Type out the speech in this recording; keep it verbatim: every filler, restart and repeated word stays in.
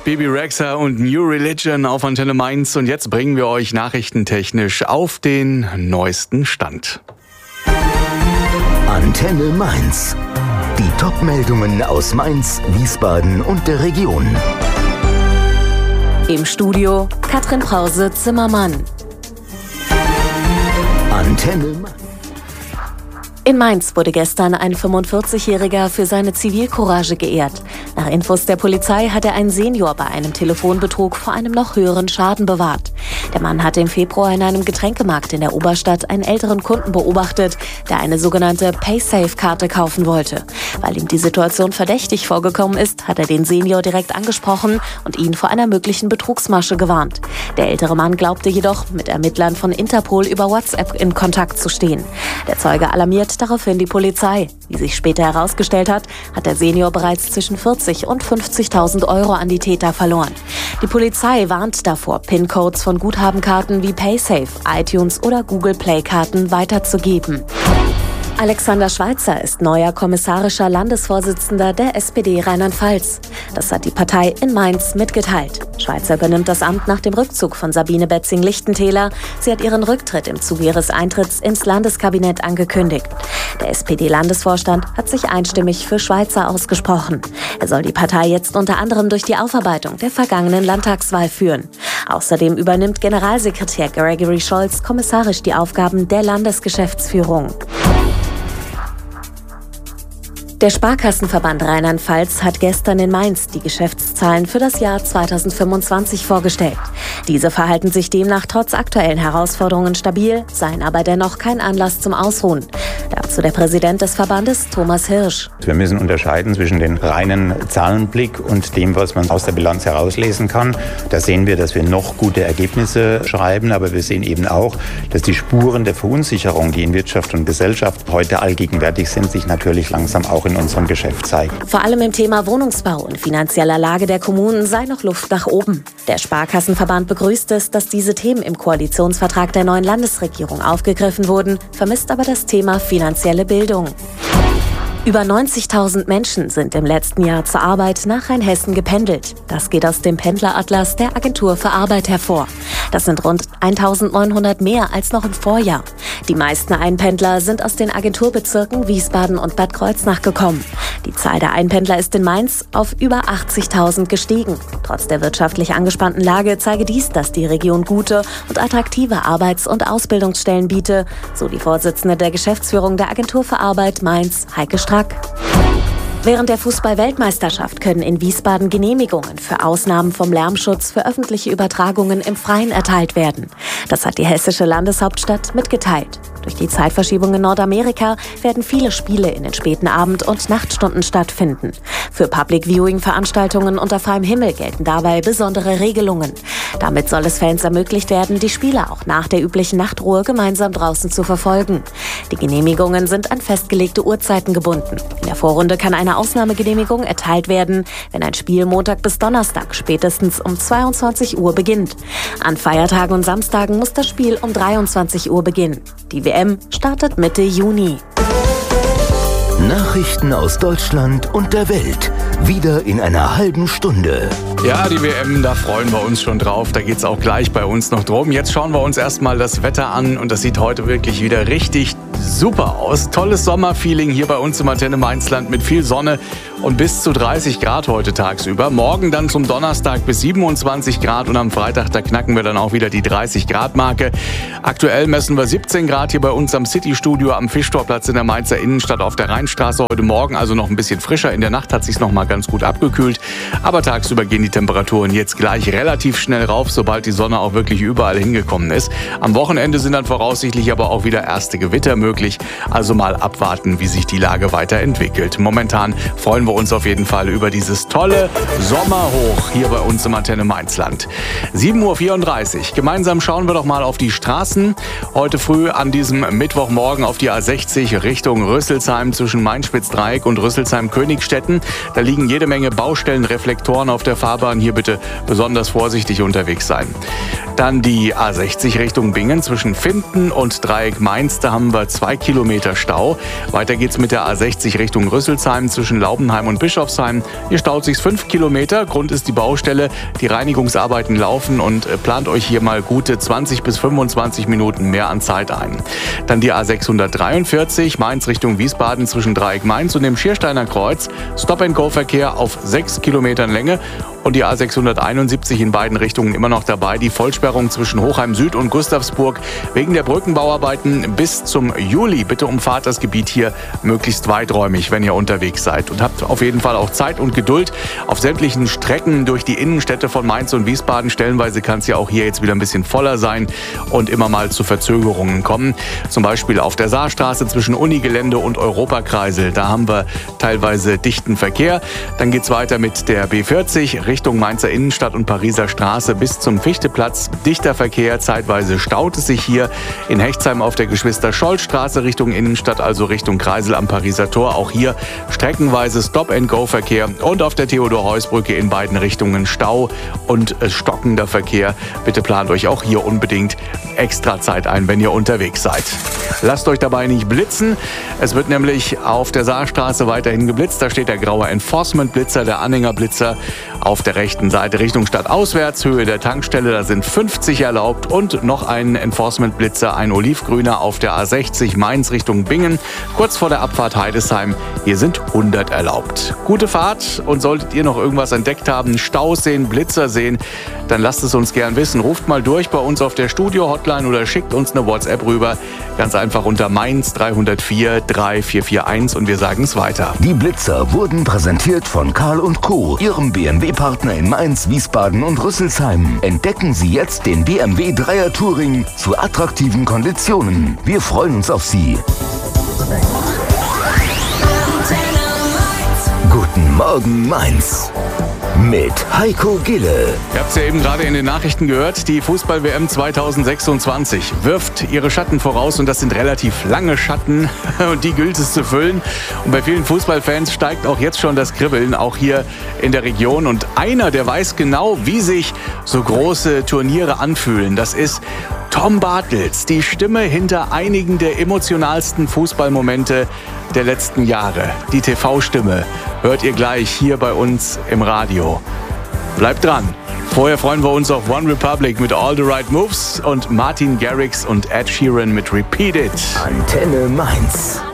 Bebe Rexha und New Religion auf Antenne Mainz. Und jetzt bringen wir euch nachrichtentechnisch auf den neuesten Stand. Antenne Mainz. Die Top-Meldungen aus Mainz, Wiesbaden und der Region. Im Studio Katrin Brause-Zimmermann. Antenne Mainz. In Mainz wurde gestern ein fünfundvierzigjähriger für seine Zivilcourage geehrt. Nach Infos der Polizei hat er einen Senior bei einem Telefonbetrug vor einem noch höheren Schaden bewahrt. Der Mann hatte im Februar in einem Getränkemarkt in der Oberstadt einen älteren Kunden beobachtet, der eine sogenannte Paysafe-Karte kaufen wollte. Weil ihm die Situation verdächtig vorgekommen ist, hat er den Senior direkt angesprochen und ihn vor einer möglichen Betrugsmasche gewarnt. Der ältere Mann glaubte jedoch, mit Ermittlern von Interpol über WhatsApp in Kontakt zu stehen. Der Zeuge alarmiert daraufhin die Polizei. Wie sich später herausgestellt hat, hat der Senior bereits zwischen vierzig und fünfzigtausend Euro an die Täter verloren. Die Polizei warnt davor, PIN-Codes von Guthabenkarten wie Paysafe, iTunes oder Google Play-Karten weiterzugeben. Alexander Schweitzer ist neuer kommissarischer Landesvorsitzender der S P D Rheinland-Pfalz. Das hat die Partei in Mainz mitgeteilt. Schweitzer übernimmt das Amt nach dem Rückzug von Sabine Betzing-Lichtentäler. Sie hat ihren Rücktritt im Zuge ihres Eintritts ins Landeskabinett angekündigt. Der S P D-Landesvorstand hat sich einstimmig für Schweitzer ausgesprochen. Er soll die Partei jetzt unter anderem durch die Aufarbeitung der vergangenen Landtagswahl führen. Außerdem übernimmt Generalsekretär Gregory Scholz kommissarisch die Aufgaben der Landesgeschäftsführung. Der Sparkassenverband Rheinland-Pfalz hat gestern in Mainz die Geschäftszahlen für das Jahr zweitausendfünfundzwanzig vorgestellt. Diese verhalten sich demnach trotz aktuellen Herausforderungen stabil, seien aber dennoch kein Anlass zum Ausruhen. Dazu der Präsident des Verbandes, Thomas Hirsch. Wir müssen unterscheiden zwischen dem reinen Zahlenblick und dem, was man aus der Bilanz herauslesen kann. Da sehen wir, dass wir noch gute Ergebnisse schreiben, aber wir sehen eben auch, dass die Spuren der Verunsicherung, die in Wirtschaft und Gesellschaft heute allgegenwärtig sind, sich natürlich langsam auch in unserem Geschäft zeigen. Vor allem im Thema Wohnungsbau und finanzieller Lage der Kommunen sei noch Luft nach oben. Der Sparkassenverband begrüßt es, dass diese Themen im Koalitionsvertrag der neuen Landesregierung aufgegriffen wurden, vermisst aber das Thema finanzielle Bildung. Über neunzigtausend Menschen sind im letzten Jahr zur Arbeit nach Rheinhessen gependelt. Das geht aus dem Pendleratlas der Agentur für Arbeit hervor. Das sind rund eintausendneunhundert mehr als noch im Vorjahr. Die meisten Einpendler sind aus den Agenturbezirken Wiesbaden und Bad Kreuznach gekommen. Die Zahl der Einpendler ist in Mainz auf über achtzigtausend gestiegen. Trotz der wirtschaftlich angespannten Lage zeige dies, dass die Region gute und attraktive Arbeits- und Ausbildungsstellen biete, so die Vorsitzende der Geschäftsführung der Agentur für Arbeit Mainz, Heike Strack. Während der Fußball-Weltmeisterschaft können in Wiesbaden Genehmigungen für Ausnahmen vom Lärmschutz für öffentliche Übertragungen im Freien erteilt werden. Das hat die hessische Landeshauptstadt mitgeteilt. Durch die Zeitverschiebung in Nordamerika werden viele Spiele in den späten Abend- und Nachtstunden stattfinden. Für Public-Viewing-Veranstaltungen unter freiem Himmel gelten dabei besondere Regelungen. Damit soll es Fans ermöglicht werden, die Spiele auch nach der üblichen Nachtruhe gemeinsam draußen zu verfolgen. Die Genehmigungen sind an festgelegte Uhrzeiten gebunden. In der Vorrunde kann eine Ausnahmegenehmigung erteilt werden, wenn ein Spiel Montag bis Donnerstag spätestens um zweiundzwanzig Uhr beginnt. An Feiertagen und Samstagen muss das Spiel um dreiundzwanzig Uhr beginnen. Die W M startet Mitte Juni. Nachrichten aus Deutschland und der Welt. Wieder in einer halben Stunde. Ja, die W M, da freuen wir uns schon drauf. Da geht's auch gleich bei uns noch drum. Jetzt schauen wir uns erstmal das Wetter an und das sieht heute wirklich wieder richtig super aus. Tolles Sommerfeeling hier bei uns im Antenne Mainzland mit viel Sonne und bis zu dreißig Grad heute tagsüber. Morgen dann zum Donnerstag bis siebenundzwanzig Grad und am Freitag, da knacken wir dann auch wieder die dreißig Grad Marke. Aktuell messen wir siebzehn Grad hier bei uns am City-Studio am Fischtorplatz in der Mainzer Innenstadt auf der Rheinstraße. Heute Morgen also noch ein bisschen frischer. In der Nacht hat sich's noch mal ganz gut abgekühlt. Aber tagsüber gehen die Temperaturen jetzt gleich relativ schnell rauf, sobald die Sonne auch wirklich überall hingekommen ist. Am Wochenende sind dann voraussichtlich aber auch wieder erste Gewitter möglich. Also mal abwarten, wie sich die Lage weiterentwickelt. Momentan freuen wir uns auf jeden Fall über dieses tolle Sommerhoch hier bei uns im Antenne Mainzland. sieben Uhr vierunddreißig. Gemeinsam schauen wir doch mal auf die Straßen. Heute früh an diesem Mittwochmorgen auf die A sechzig Richtung Rüsselsheim zwischen Main-Spitz-Dreieck und Rüsselsheim-Königstetten. Da liegen jede Menge Baustellenreflektoren auf der Fahrbahn. Hier bitte besonders vorsichtig unterwegs sein. Dann die A sechzig Richtung Bingen zwischen Finden und Dreieck Mainz. Da haben wir zwei Kilometer Stau. Weiter geht's mit der A sechzig Richtung Rüsselsheim zwischen Laubenheim Rüsselsheim und Bischofsheim. Hier staut sich fünf Kilometer. Grund ist die Baustelle. Die Reinigungsarbeiten laufen und plant euch hier mal gute zwanzig bis fünfundzwanzig Minuten mehr an Zeit ein. Dann die A sechshundertdreiundvierzig, Mainz Richtung Wiesbaden zwischen Dreieck Mainz und dem Schiersteiner Kreuz. Stop-and-Go-Verkehr auf sechs Kilometern Länge. Und die A sechshunderteinundsiebzig in beiden Richtungen immer noch dabei. Die Vollsperrung zwischen Hochheim Süd und Gustavsburg wegen der Brückenbauarbeiten bis zum Juli. Bitte umfahrt das Gebiet hier möglichst weiträumig, wenn ihr unterwegs seid. Und habt auf jeden Fall auch Zeit und Geduld auf sämtlichen Strecken durch die Innenstädte von Mainz und Wiesbaden. Stellenweise kann es ja auch hier jetzt wieder ein bisschen voller sein und immer mal zu Verzögerungen kommen. Zum Beispiel auf der Saarstraße zwischen Unigelände und Europakreisel. Da haben wir teilweise dichten Verkehr. Dann geht es weiter mit der B vierzig Richtung Mainzer Innenstadt und Pariser Straße bis zum Fichteplatz. Dichter Verkehr, zeitweise staut es sich hier in Hechtsheim auf der Geschwister-Scholl-Straße Richtung Innenstadt, also Richtung Kreisel am Pariser Tor. Auch hier streckenweise Stop-and-Go-Verkehr und auf der Theodor-Heuss-Brücke in beiden Richtungen Stau und stockender Verkehr. Bitte plant euch auch hier unbedingt extra Zeit ein, wenn ihr unterwegs seid. Lasst euch dabei nicht blitzen. Es wird nämlich auf der Saarstraße weiterhin geblitzt. Da steht der graue Enforcement-Blitzer, der Anhängerblitzer auf der rechten Seite Richtung Stadt auswärts, Höhe der Tankstelle, da sind fünfzig erlaubt und noch ein Enforcement-Blitzer, ein olivgrüner auf der A sechzig Mainz Richtung Bingen, kurz vor der Abfahrt Heidesheim. Hier sind hundert erlaubt. Gute Fahrt und solltet ihr noch irgendwas entdeckt haben, Staus sehen, Blitzer sehen, dann lasst es uns gern wissen. Ruft mal durch bei uns auf der Studio-Hotline oder schickt uns eine WhatsApp rüber. Ganz einfach unter Mainz drei null vier drei vier vier eins und wir sagen es weiter. Die Blitzer wurden präsentiert von Karl und Co., Ihrem B M W-Partner in Mainz, Wiesbaden und Rüsselsheim. Entdecken Sie jetzt den B M W Dreier Touring zu attraktiven Konditionen. Wir freuen uns auf Sie. Guten Morgen, Mainz. Mit Heiko Gille. Ihr habt es ja eben gerade in den Nachrichten gehört, die Fußball-W M zweitausendsechsundzwanzig wirft ihre Schatten voraus und das sind relativ lange Schatten und die gilt es zu füllen. Und bei vielen Fußballfans steigt auch jetzt schon das Kribbeln, auch hier in der Region. Und einer, der weiß genau, wie sich so große Turniere anfühlen, das ist Tom Bartels, die Stimme hinter einigen der emotionalsten Fußballmomente der letzten Jahre. Die T V-Stimme hört ihr gleich hier bei uns im Radio. Bleibt dran. Vorher freuen wir uns auf One Republic mit All the Right Moves und Martin Garrix und Ed Sheeran mit Repeat It. Antenne Mainz.